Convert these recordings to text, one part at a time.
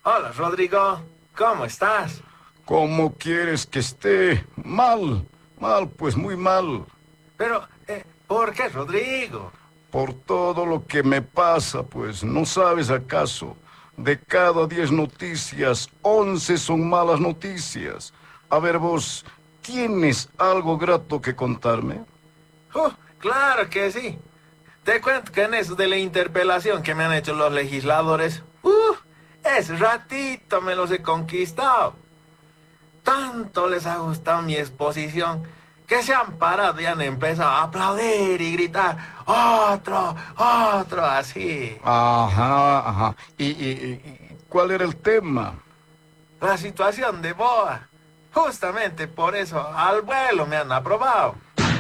Hola, Rodrigo. ¿Cómo estás? ¿Cómo quieres que esté? Mal, mal, pues muy mal. Pero, ¿por qué, Rodrigo? Por todo lo que me pasa, pues, ¿no sabes acaso? De cada 10 noticias, 11 son malas noticias. A ver vos, ¿tienes algo grato que contarme? Claro que sí. Te cuento que en eso de la interpelación que me han hecho los legisladores, ese ratito me los he conquistado. Tanto les ha gustado mi exposición que se han parado y han empezado a aplaudir y gritar, otro, otro, así. Ajá, ajá. ¿Y cuál era el tema? La situación de Boa. Justamente por eso al vuelo me han aprobado.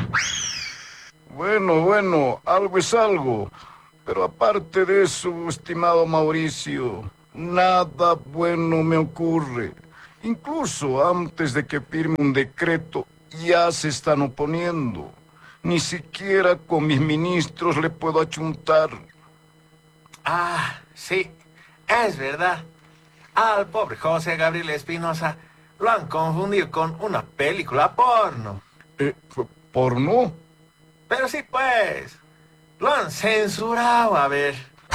Bueno, bueno, algo es algo. Pero aparte de eso, estimado Mauricio, nada bueno me ocurre. Incluso antes de que firme un decreto, ya se están oponiendo. Ni siquiera con mis ministros le puedo achuntar. Ah, sí, es verdad. Al pobre José Gabriel Espinosa lo han confundido con una película porno. ¿Porno? Pero sí, pues, lo han censurado, a ver.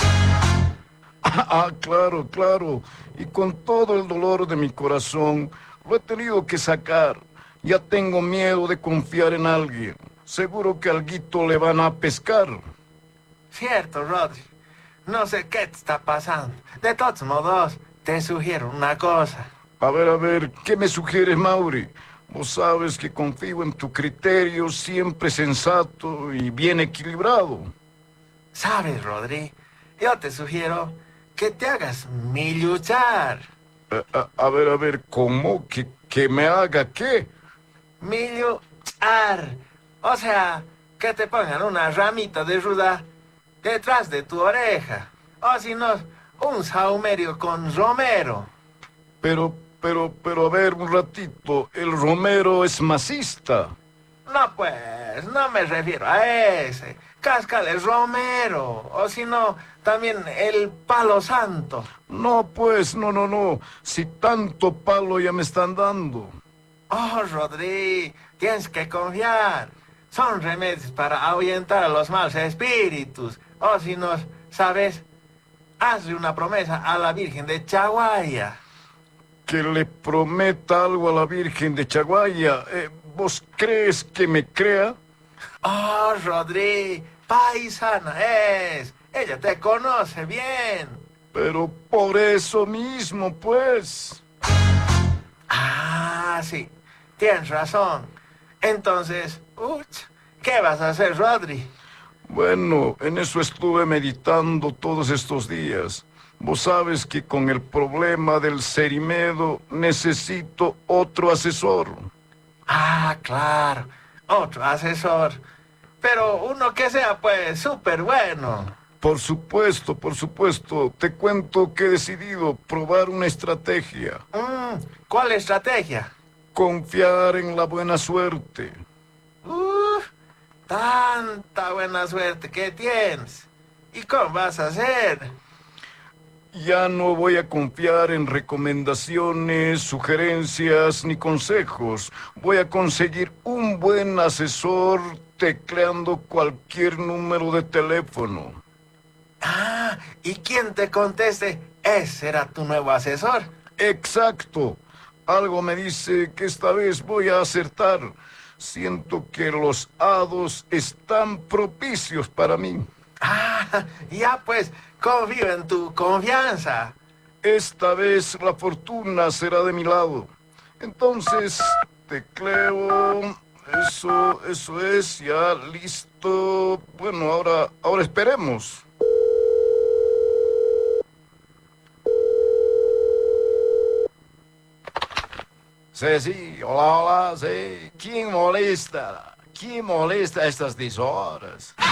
Claro, claro. Y con todo el dolor de mi corazón, lo he tenido que sacar. Ya tengo miedo de confiar en alguien. Seguro que alguito le van a pescar. Cierto, Rodri. No sé qué te está pasando. De todos modos, te sugiero una cosa. A ver, ¿qué me sugieres, Mauri? Vos sabes que confío en tu criterio siempre sensato y bien equilibrado. ¿Sabes, Rodri? Yo te sugiero que te hagas mi luchar. A ver, ¿cómo? ¿Que me haga qué? Milluchar. O sea, que te pongan una ramita de ruda detrás de tu oreja. O si no, un saumerio con romero. Pero, a ver, un ratito, el Romero es masista. No, pues, no me refiero a ese. Cáscale romero. O si no, también el palo santo. No, pues, no, no, no. Si tanto palo ya me están dando. Oh, Rodri, tienes que confiar. Son remedios para ahuyentar a los malos espíritus. O si no, ¿sabes? Hazle una promesa a la Virgen de Chaguaya. Que le prometa algo a la Virgen de Chaguaya. ¿Vos crees que me crea? Oh, Rodri, paisana es. Ella te conoce bien. Pero por eso mismo, pues. Ah, sí, tienes razón. Entonces, ¿qué vas a hacer, Rodri? Bueno, en eso estuve meditando todos estos días. Vos sabes que con el problema del Cerimedo necesito otro asesor. Ah, claro, otro asesor. Pero uno que sea, pues, súper bueno. Por supuesto, te cuento que he decidido probar una estrategia. ¿Cuál estrategia? Confiar en la buena suerte. Uf, tanta buena suerte que tienes. ¿Y cómo vas a hacer? Ya no voy a confiar en recomendaciones, sugerencias ni consejos. Voy a conseguir un buen asesor tecleando cualquier número de teléfono. Ah, ¿y quién te conteste? Ese será tu nuevo asesor. Exacto. Algo me dice que esta vez voy a acertar. Siento que los hados están propicios para mí. Ah, ya pues, confío en tu confianza. Esta vez la fortuna será de mi lado. Entonces, tecleo. Eso es, ya listo. Bueno, ahora esperemos. Sí, sí, hola, hola, sí. ¿Quién molesta? ¿Quién molesta a estas 10 horas?